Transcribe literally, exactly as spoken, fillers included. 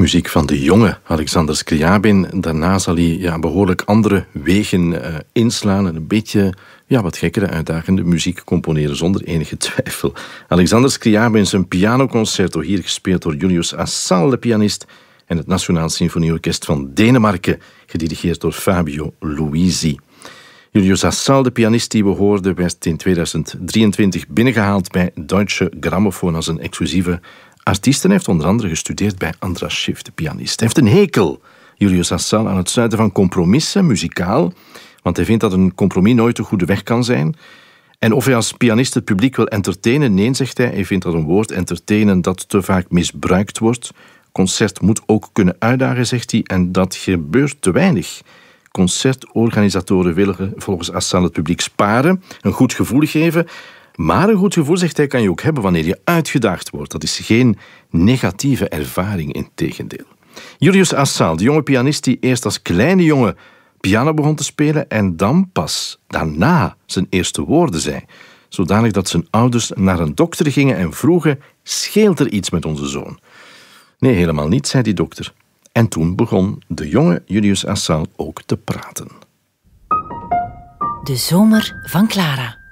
Muziek van de jonge Alexander Scriabin. Daarna zal hij ja, behoorlijk andere wegen uh, inslaan en een beetje ja, wat gekkere, uitdagende muziek componeren, zonder enige twijfel. Alexander Scriabin, zijn pianoconcerto, hier gespeeld door Julius Assal, de pianist, en het Nationaal Symfonieorkest van Denemarken, gedirigeerd door Fabio Luisi. Julius Assal, de pianist die we hoorden, werd in tweeduizend drieëntwintig binnengehaald bij Deutsche Grammophon als een exclusieve artiest. En hij heeft onder andere gestudeerd bij Andras Schiff, de pianist. Hij heeft een hekel, Julius Assal, aan het sluiten van compromissen, muzikaal, want hij vindt dat een compromis nooit de goede weg kan zijn. En of hij als pianist het publiek wil entertainen, nee, zegt hij. Hij vindt dat een woord, entertainen, dat te vaak misbruikt wordt. Concert moet ook kunnen uitdagen, zegt hij, en dat gebeurt te weinig. Concertorganisatoren willen volgens Assal het publiek sparen, een goed gevoel geven. Maar een goed gevoel, zegt hij, kan je ook hebben wanneer je uitgedaagd wordt. Dat is geen negatieve ervaring, integendeel. Julius Assal, de jonge pianist die eerst als kleine jongen piano begon te spelen en dan pas daarna zijn eerste woorden zei. Zodanig dat zijn ouders naar een dokter gingen en vroegen: scheelt er iets met onze zoon? Nee, helemaal niet, zei die dokter. En toen begon de jonge Julius Assal ook te praten. De zomer van Clara.